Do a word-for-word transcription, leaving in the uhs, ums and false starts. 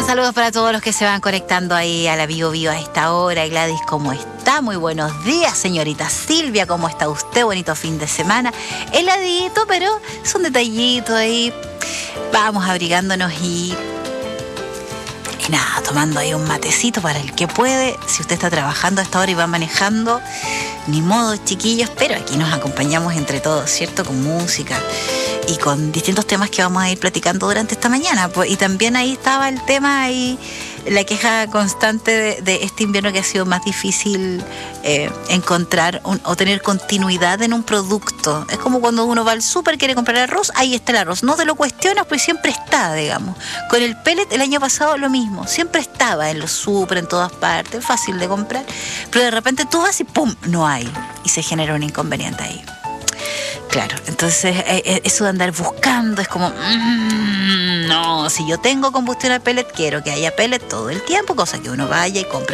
Saludos para todos los que se van conectando ahí a la Bio Bio a esta hora. Gladys, ¿cómo está? Muy buenos días, señorita Silvia, ¿cómo está usted? Bonito fin de semana. Heladito, pero es un detallito ahí. Vamos abrigándonos y... Y nada, tomando ahí un matecito para el que puede. Si usted está trabajando a esta hora y va manejando, ni modo, chiquillos, pero aquí nos acompañamos entre todos, ¿cierto? Con música y con distintos temas que vamos a ir platicando durante esta mañana. Pues, y también ahí estaba el tema ahí, la queja constante de, de este invierno, que ha sido más difícil eh, encontrar un, o tener continuidad en un producto. Es como cuando uno va al súper, quiere comprar arroz, ahí está el arroz. No te lo cuestionas, pues siempre está, digamos. Con el pellet el año pasado lo mismo, siempre estaba en los súper, en todas partes, fácil de comprar. Pero de repente tú vas y ¡pum!, no hay. Y se genera un inconveniente ahí. Claro, entonces eh, eso de andar buscando es como, mmm, no, si yo tengo combustión a pellet, quiero que haya pellet todo el tiempo, cosa que uno vaya y compre